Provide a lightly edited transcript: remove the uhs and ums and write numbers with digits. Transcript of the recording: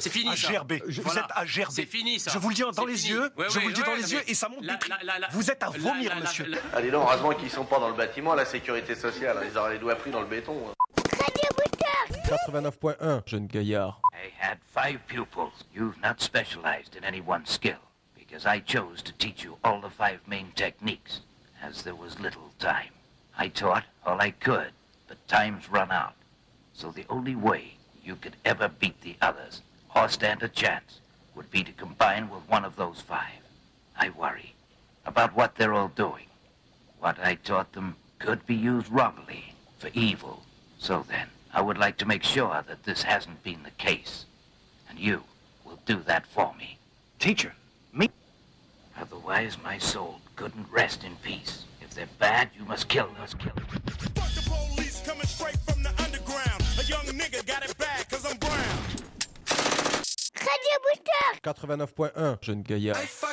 C'est fini, ça. Gerber. Vous êtes à gerber. C'est fini, ça. Je vous le dis dans les fini. yeux. Ouais, je vous le dis dans les mais yeux et ça monte la- du cri. la- Vous êtes à vomir, monsieur. Allez donc, heureusement qu'ils sont pas dans le bâtiment, la sécurité sociale. Ils auraient les doigts pris dans le béton. 89.1, jeune gaillard. I had 5 pupils. You've not specialized in any one skill, because I chose to teach you all the 5 main techniques, as there was little time. I taught all I could, but time's run out. So the only way you could ever beat the others, or stand a chance, would be to combine with one of those 5. I worry about what they're all doing. What I taught them could be used wrongly for evil. So then, I would like to make sure that this hasn't been the case. And you will do that for me. Teacher, me? Otherwise, my soul couldn't rest in peace. If they're bad, you must kill them. Fuck the police coming straight from the underground. A young nigga got it bad cause I'm brown. 89.1, jeune gaillard. I fight